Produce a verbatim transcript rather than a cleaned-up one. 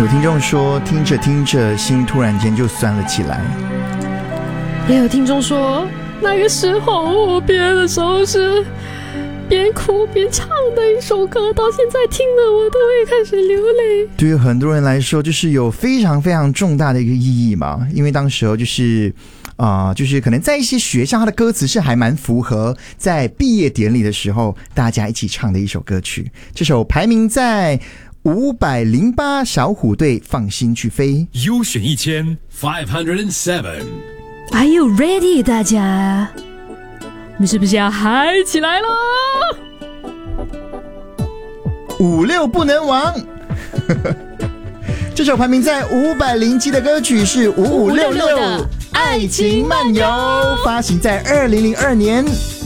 有听众说，听着听着，心突然间就酸了起来。 也有听众说，那个时候我毕业的时候是边哭边唱的一首歌，到现在听了我都会开始流泪。 对于很多人来说，就是有非常非常重大的一个意义嘛，因为当时候就是啊、呃，就是可能在一些学校，它的歌词是还蛮符合在毕业典礼的时候大家一起唱的一首歌曲。这首排名在五百零八，小虎队放心去飞。 优选一千 five hundred seven。Are you ready， 大家？你是不是要嗨起来了？ 五六不能亡。这首排名在五百零七的歌曲是五五六六的《爱情漫游》，发行在二零零二年。